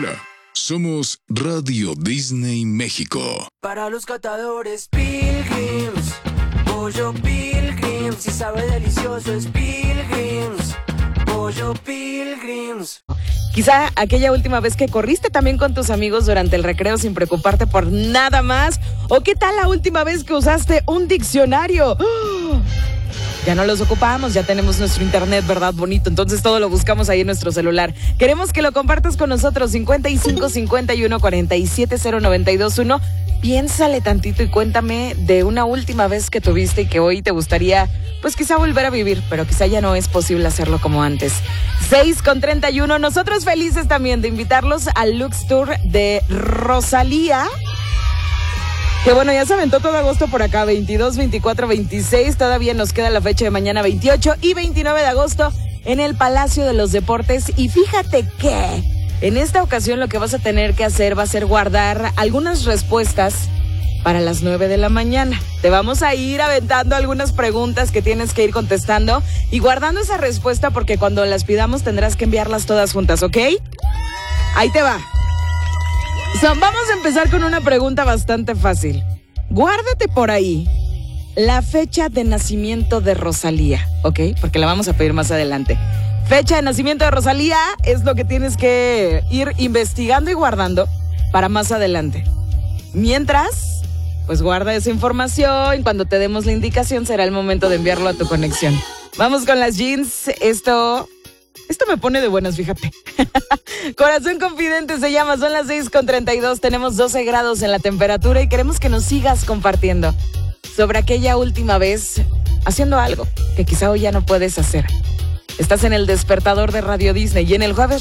Hola, somos Radio Disney México. Para los catadores Pilgrims, pollo Pilgrims, si sabe delicioso es Pilgrims, pollo Pilgrims. Quizá aquella última vez que corriste también con tus amigos durante el recreo sin preocuparte por nada más. ¿O qué tal la última vez que usaste un diccionario? ¡Oh! Ya no los ocupamos, ya tenemos nuestro internet, ¿verdad? Bonito, entonces todo lo buscamos ahí en nuestro celular. Queremos que lo compartas con nosotros, 55 51 47 0921. Piénsale tantito y cuéntame de una última vez que tuviste y que hoy te gustaría, pues quizá volver a vivir, pero quizá ya no es posible hacerlo como antes. 6:31, nosotros felices también de invitarlos al Lux Tour de Rosalía. Que bueno, ya se aventó todo agosto por acá, 22, 24, 26, todavía nos queda la fecha de mañana 28 y 29 de agosto en el Palacio de los Deportes. Y fíjate que en esta ocasión lo que vas a tener que hacer va a ser guardar algunas respuestas para las 9 de la mañana. Te vamos a ir aventando algunas preguntas que tienes que ir contestando y guardando esa respuesta porque cuando las tendrás que enviarlas todas juntas, ¿ok? Ahí te va. Vamos a empezar con una pregunta bastante fácil. Guárdate por ahí la fecha de nacimiento de Rosalía, ¿ok? Porque la vamos a pedir más adelante. Fecha de nacimiento de Rosalía es lo que tienes que ir investigando y guardando para más adelante. Mientras, pues guarda esa información. Cuando te demos la indicación será el momento de enviarlo a tu conexión. Vamos con las jeans. Esto me pone de buenas, fíjate. Corazón Confidente se llama, son las 6:32, tenemos 12 grados en la temperatura y queremos que nos sigas compartiendo sobre aquella última vez haciendo algo que quizá hoy ya no puedes hacer. Estás en el despertador de Radio Disney y en el Jueves